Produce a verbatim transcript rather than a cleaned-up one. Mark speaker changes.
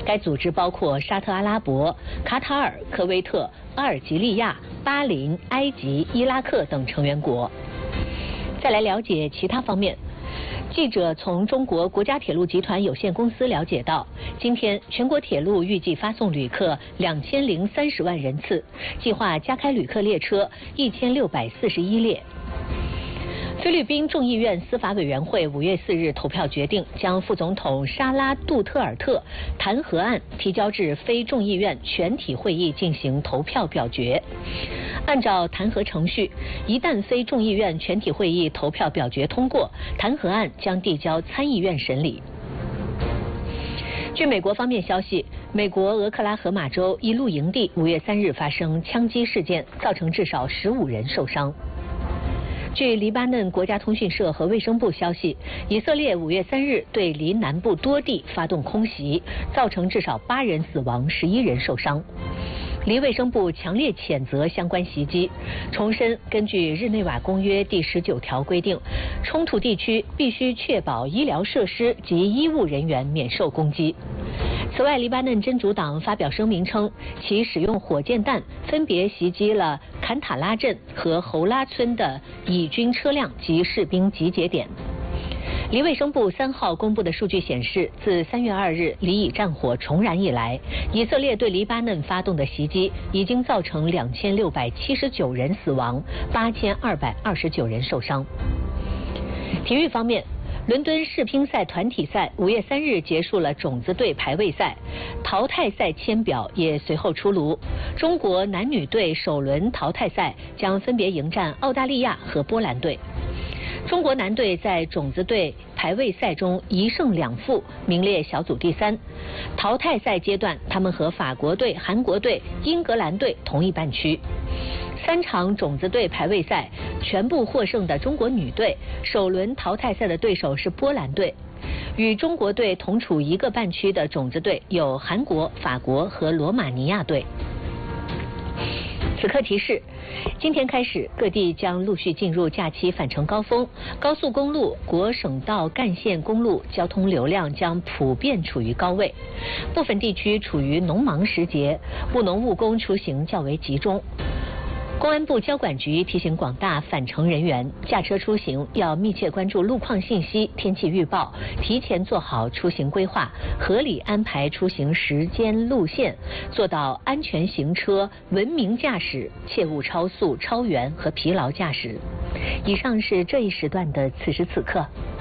Speaker 1: 该组织包括沙特阿拉伯、卡塔尔、科威特、阿尔及利亚、巴林、埃及、伊拉克等成员国。再来了解其他方面。记者从中国国家铁路集团有限公司了解到，今天全国铁路预计发送旅客两千零三十万人次，计划加开旅客列车一千六百四十一列。菲律宾众议院司法委员会五月四日投票决定，将副总统沙拉杜特尔特弹劾案提交至非众议院全体会议进行投票表决。按照弹劾程序，一旦非众议院全体会议投票表决通过，弹劾案将递交参议院审理。据美国方面消息，美国俄克拉荷马州一露营地五月三日发生枪击事件，造成至少十五人受伤。据黎巴嫩国家通讯社和卫生部消息，以色列五月三日对黎南部多地发动空袭，造成至少八人死亡，十一人受伤。黎卫生部强烈谴责相关袭击，重申根据日内瓦公约第十九条规定，冲突地区必须确保医疗设施及医务人员免受攻击。此外，黎巴嫩真主党发表声明称，其使用火箭弹分别袭击了坎塔拉镇和侯拉村的以军车辆及士兵集结点。黎卫生部三号公布的数据显示，自三月二日黎以战火重燃以来，以色列对黎巴嫩发动的袭击已经造成两千六百七十九人死亡，八千二百二十九人受伤。体育方面，伦敦世乒赛团体赛五月三日结束了种子队排位赛，淘汰赛签表也随后出炉。中国男女队首轮淘汰赛将分别迎战澳大利亚和波兰队。中国男队在种子队排位赛中一胜两负，名列小组第三。淘汰赛阶段，他们和法国队、韩国队、英格兰队同一半区。三场种子队排位赛全部获胜的中国女队，首轮淘汰赛的对手是波兰队。与中国队同处一个半区的种子队有韩国、法国和罗马尼亚队。此刻提示，今天开始各地将陆续进入假期返程高峰，高速公路、国省道干线公路交通流量将普遍处于高位，部分地区处于农忙时节，务农务工出行较为集中。公安部交管局提醒广大返程人员，驾车出行要密切关注路况信息、天气预报，提前做好出行规划，合理安排出行时间路线，做到安全行车、文明驾驶，切勿超速、超员和疲劳驾驶。以上是这一时段的此时此刻。